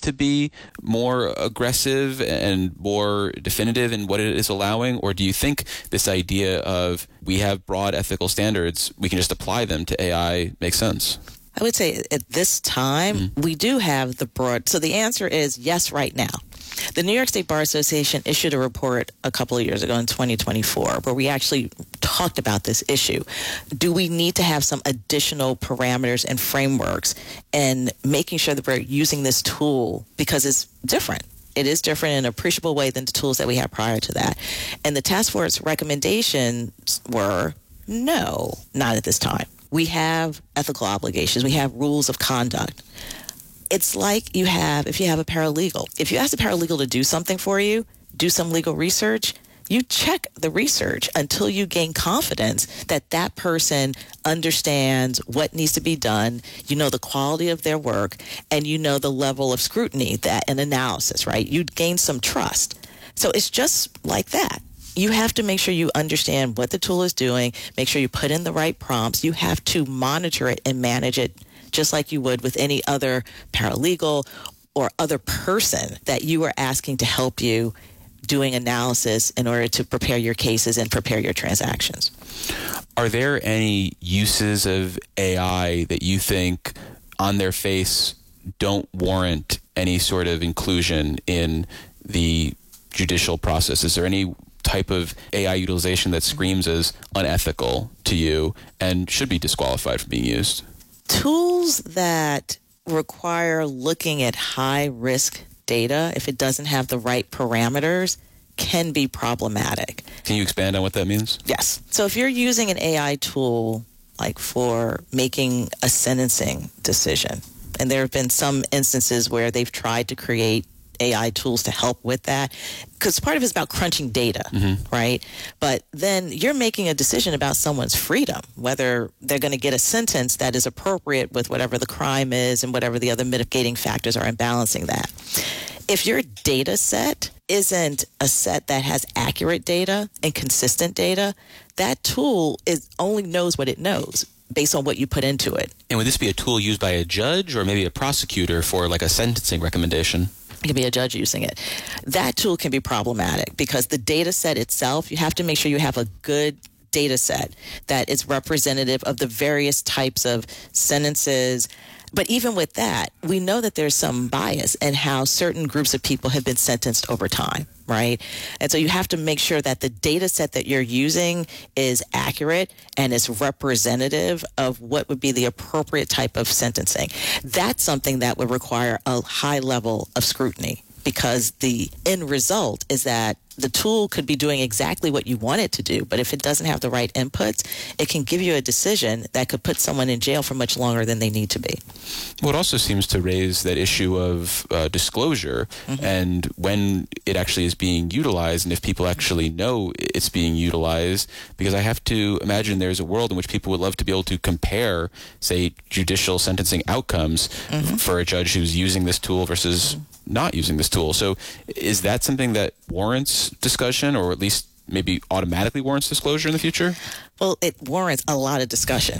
to be more aggressive and more definitive in what it is allowing? Or do you think this idea of we have broad ethical standards, we can just apply them to AI makes sense? I would say at this time, we do have the broad. So the answer is yes right now. The New York State Bar Association issued a report a couple of years ago in 2024 where we actually talked about this issue. Do we need to have some additional parameters and frameworks and making sure that we're using this tool because it's different? It is different in an appreciable way than the tools that we had prior to that. And the task force recommendations were no, not at this time. We have ethical obligations. We have rules of conduct. It's like if you have a paralegal. If you ask a paralegal to do something for you, do some legal research, you check the research until you gain confidence that that person understands what needs to be done, you know the quality of their work, and you know the level of scrutiny that an analysis, right? You gain some trust. So it's just like that. You have to make sure you understand what the tool is doing, make sure you put in the right prompts. You have to monitor it and manage it just like you would with any other paralegal or other person that you are asking to help you doing analysis in order to prepare your cases and prepare your transactions. Are there any uses of AI that you think on their face don't warrant any sort of inclusion in the judicial process? Is there any type of AI utilization that screams as unethical to you and should be disqualified from being used? Tools that require looking at high-risk data, if it doesn't have the right parameters, can be problematic. Can you expand on what that means? Yes. So if you're using an AI tool like for making a sentencing decision, and there have been some instances where they've tried to create AI tools to help with that, because part of it is about crunching data, right? But then you're making a decision about someone's freedom, whether they're going to get a sentence that is appropriate with whatever the crime is and whatever the other mitigating factors are in balancing that. If your data set isn't a set that has accurate data and consistent data, that tool only knows what it knows based on what you put into it. And would this be a tool used by a judge or maybe a prosecutor for like a sentencing recommendation? It can be a judge using it. That tool can be problematic because the data set itself, you have to make sure you have a good data set that is representative of the various types of sentences. But even with that, we know that there's some bias in how certain groups of people have been sentenced over time, right? And so you have to make sure that the data set that you're using is accurate and is representative of what would be the appropriate type of sentencing. That's something that would require a high level of scrutiny because the end result is that the tool could be doing exactly what you want it to do, but if it doesn't have the right inputs, it can give you a decision that could put someone in jail for much longer than they need to be. Well, it also seems to raise that issue of disclosure and when it actually is being utilized and if people actually know it's being utilized, because I have to imagine there's a world in which people would love to be able to compare, say, judicial sentencing outcomes for a judge who's using this tool versus not using this tool. So is that something that warrants discussion or at least maybe automatically warrants disclosure in the future? Well, it warrants a lot of discussion.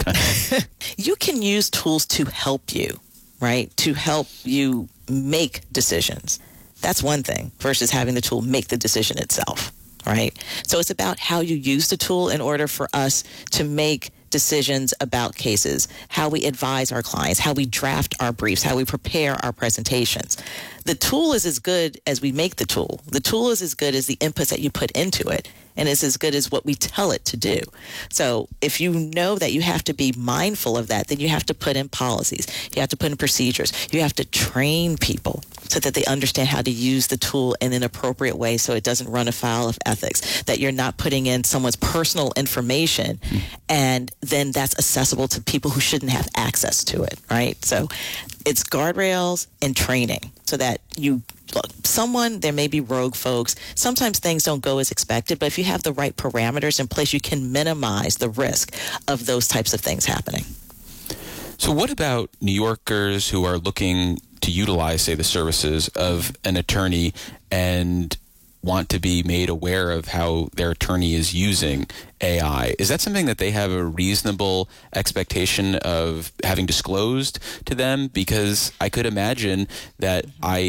You can use tools to help you, right? To help you make decisions. That's one thing versus having the tool make the decision itself, right? So it's about how you use the tool in order for us to make decisions about cases, how we advise our clients, how we draft our briefs, how we prepare our presentations. The tool is as good as we make the tool. The tool is as good as the inputs that you put into it, and it's as good as what we tell it to do. So if you know that you have to be mindful of that, then you have to put in policies. You have to put in procedures. You have to train people so that they understand how to use the tool in an appropriate way so it doesn't run afoul of ethics, that you're not putting in someone's personal information and then that's accessible to people who shouldn't have access to it, right? So it's guardrails and training so that you look, there may be rogue folks. Sometimes things don't go as expected, but if you have the right parameters in place, you can minimize the risk of those types of things happening. So what about New Yorkers who are looking to utilize, say, the services of an attorney and want to be made aware of how their attorney is using AI? Is that something that they have a reasonable expectation of having disclosed to them? Because I could imagine that I